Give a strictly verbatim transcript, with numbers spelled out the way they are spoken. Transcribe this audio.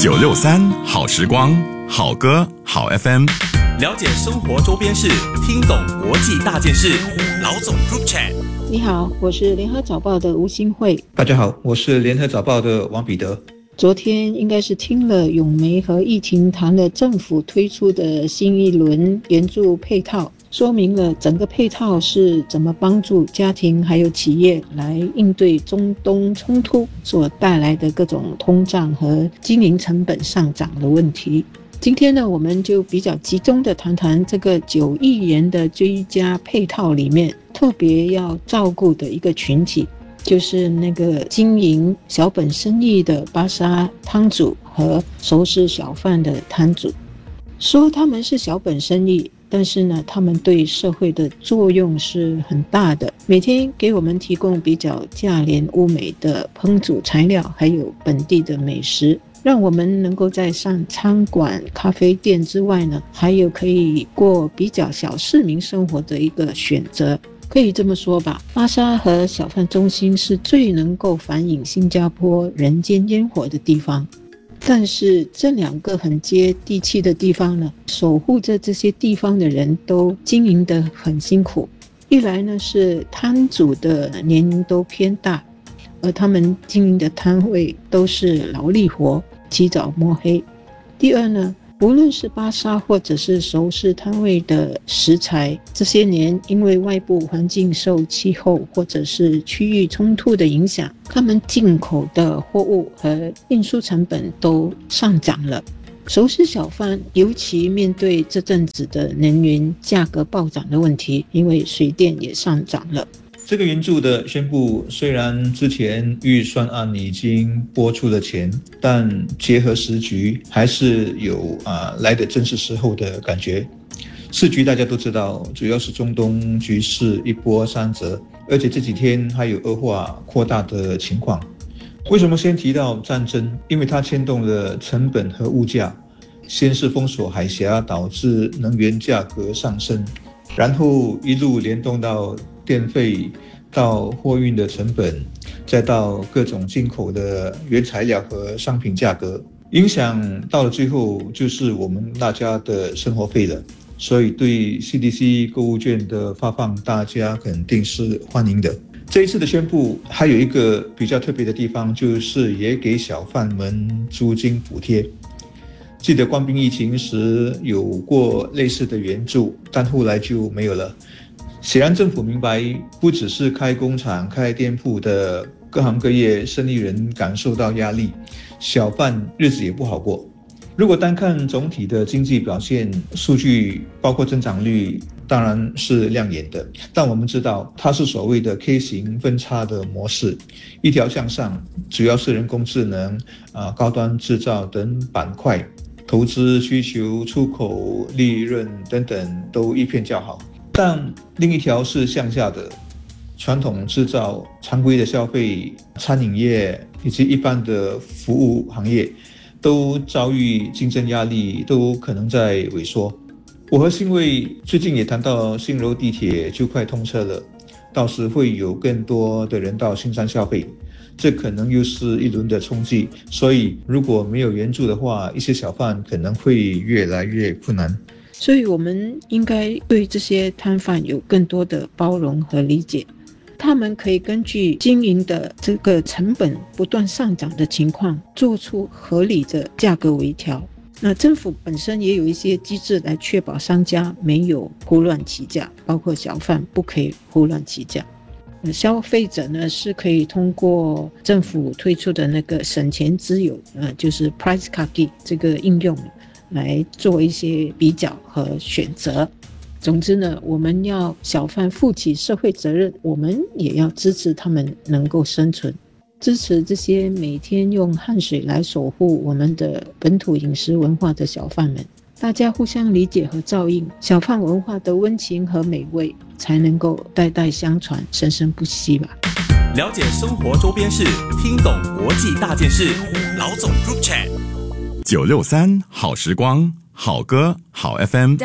九六三好时光，好歌好 F M， 了解生活周边事，听懂国际大件事。老总 Group Chat。 你好，我是联合早报的吴新慧。 大家好，我是联合早报的王彼得。 昨天应该是听了咏梅和疫情谈了政府推出的新一轮援助配套，说明了整个配套是怎么帮助家庭还有企业来应对中东冲突所带来的各种通胀和经营成本上涨的问题。今天呢，我们就比较集中的谈谈这个九亿元的追加配套里面特别要照顾的一个群体，就是那个经营小本生意的巴沙摊主和熟食小贩的摊主。说他们是小本生意，但是呢，他们对社会的作用是很大的，每天给我们提供比较价廉物美的烹煮材料，还有本地的美食，让我们能够在上餐馆、咖啡店之外呢，还有可以过比较小市民生活的一个选择。可以这么说吧，巴沙和小贩中心是最能够反映新加坡人间烟火的地方。但是这两个很接地气的地方呢，守护着这些地方的人都经营得很辛苦。一来呢，是摊主的年龄都偏大，而他们经营的摊位都是劳力活，起早摸黑。第二呢，无论是巴沙或者是熟食摊位的食材，这些年因为外部环境受气候或者是区域冲突的影响，他们进口的货物和运输成本都上涨了。熟食小贩尤其面对这阵子的能源价格暴涨的问题，因为水电也上涨了。 这个援助的宣布，虽然之前预算案已经拨出了钱，但结合时局，还是有啊来得正是时候的感觉。时局大家都知道，主要是中东局势一波三折，而且这几天还有恶化扩大的情况。为什么先提到战争？因为它牵动了成本和物价。先是封锁海峡，导致能源价格上升，然后一路联动到电费，到货运的成本，再到各种进口的原材料和商品价格，影响到了最后就是我们大家的生活费了。所以对 C D C 购物券的发放，大家肯定是欢迎的。这一次的宣布还有一个比较特别的地方，就是也给小贩们租金补贴。记得官兵疫情时有过类似的援助，但后来就没有了。显然政府明白，不只是开工厂、开店铺的各行各业生意人感受到压力，小贩日子也不好过。如果单看总体的经济表现数据，包括增长率，当然是亮眼的，但我们知道它是所谓的 K 型分叉的模式，一条向上，主要是人工智能、啊、高端制造等板块，投资需求、出口、利润等等都一片叫好。但另一条是向下的，传统制造、常规的消费、餐饮业以及一般的服务行业都遭遇竞争压力，都可能在萎缩。我和新卫最近也谈到新柔地铁就快通车了，到时会有更多的人到新山消费，这可能又是一轮的冲击。所以如果没有援助的话，一些小贩可能会越来越困难。 所以我们应该对这些摊贩有更多的包容和理解，他们可以根据经营的这个成本不断上涨的情况，做出合理的价格微调。那政府本身也有一些机制来确保商家没有胡乱起价，包括小贩不可以胡乱起价。消费者呢是可以通过政府推出的那个省钱之友，呃，就是 Price Kaki 这个应用来做一些比较和选择。总之呢，我们要小贩负起社会责任，我们也要支持他们能够生存，支持这些每天用汗水来守护我们的本土饮食文化的小贩们。大家互相理解和照应，小贩文化的温情和美味才能够代代相传，生生不息吧。 了解生活周边事，听懂国际大件事。老总 Group Chat。 九六三好时光，好歌好 F M。